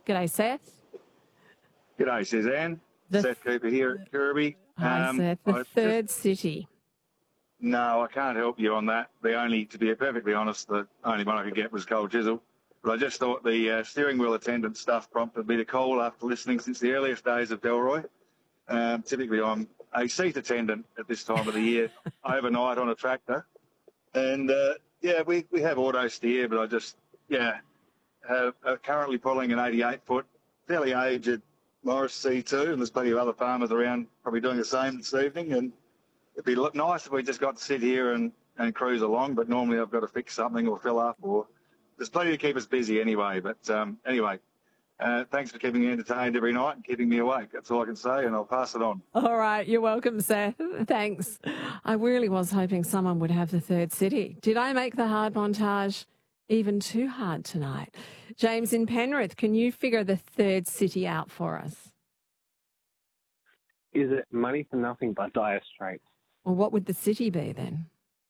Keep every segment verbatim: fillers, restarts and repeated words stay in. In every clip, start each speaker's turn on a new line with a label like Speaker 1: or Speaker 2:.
Speaker 1: G'day, Seth.
Speaker 2: G'day, Suzanne.
Speaker 1: The
Speaker 2: Seth Cooper here at Kirby.
Speaker 1: Hi,
Speaker 2: Um,
Speaker 1: Seth. The
Speaker 2: I
Speaker 1: third
Speaker 2: just-
Speaker 1: city.
Speaker 2: No, I can't help you on that. The only, to be perfectly honest, the only one I could get was Cold Chisel. But I just thought the uh, steering wheel attendant stuff prompted me to call after listening since the earliest days of Delroy. Um, typically, I'm a seat attendant at this time of the year, overnight on a tractor. And, uh, yeah, we, we have auto steer, but I just, yeah, have, are currently pulling an eighty-eight foot, fairly aged Morris C two, and there's plenty of other farmers around probably doing the same this evening. And it'd be nice if we just got to sit here and, and cruise along, but normally I've got to fix something or fill up, or there's plenty to keep us busy anyway. But um, anyway, uh, thanks for keeping me entertained every night and keeping me awake. That's all I can say, and I'll pass it on.
Speaker 1: All right, you're welcome, Seth. Thanks. I really was hoping someone would have the third city. Did I make the hard montage even too hard tonight? James in Penrith, can you figure the third city out for us?
Speaker 3: Is it Money for Nothing by Dire Straits?
Speaker 1: Well, what would the city be then?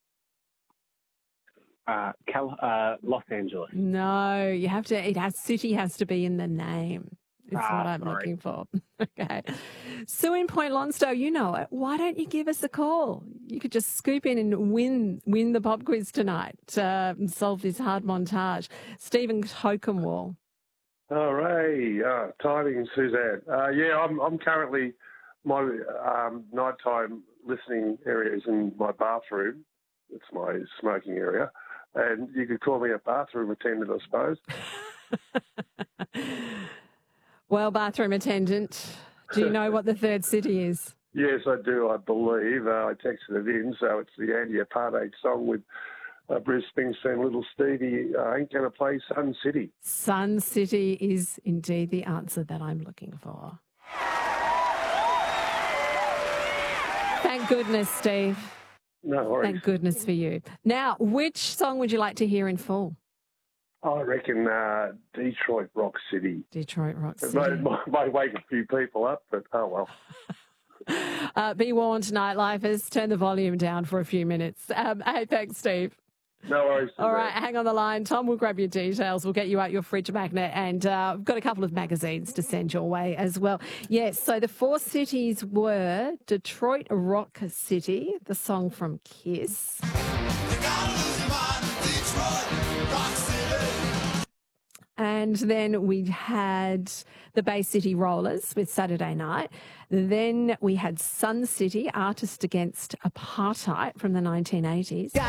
Speaker 3: Uh, Cal- uh, Los Angeles.
Speaker 1: No, you have to, it has, city has to be in the name. Is
Speaker 3: Ah,
Speaker 1: what I'm
Speaker 3: sorry.
Speaker 1: looking for. Okay. Sue in Point Lonsdale, you know it. Why don't you give us a call? You could just scoop in and win win the pop quiz tonight uh, and solve this hard montage. Stephen Hokenwall.
Speaker 4: Oh, Ray, uh, tidings, Suzanne. Uh, yeah, I'm, I'm currently, my um, nighttime listening area is in my bathroom. It's my smoking area. And you could call me a bathroom attendant, I suppose.
Speaker 1: Well, bathroom attendant, do you know what the third city is?
Speaker 4: Yes, I do, I believe. Uh, I texted it in, so it's the Andy Apartheid song with uh, Bruce Springsteen, Little Stevie. I ain't going to play Sun City.
Speaker 1: Sun City is indeed the answer that I'm looking for. Thank goodness, Steve.
Speaker 4: No worries.
Speaker 1: Thank goodness for you. Now, which song would you like to hear in full?
Speaker 4: I reckon uh, Detroit Rock City.
Speaker 1: Detroit Rock
Speaker 4: It
Speaker 1: City.
Speaker 4: might, might, might wake a few people up, but oh well.
Speaker 1: Uh, be warned, nightlifers, turn the volume down for a few minutes. Um, hey, thanks, Steve.
Speaker 4: No worries.
Speaker 1: All right, hang on the line. Tom will grab your details. We'll get you out your fridge magnet, and uh, we've got a couple of magazines to send your way as well. Yes, so the four cities were Detroit Rock City, the song from Kiss. And then we had the Bay City Rollers with Saturday Night. Then we had Sun City, Artist Against Apartheid from the nineteen eighties.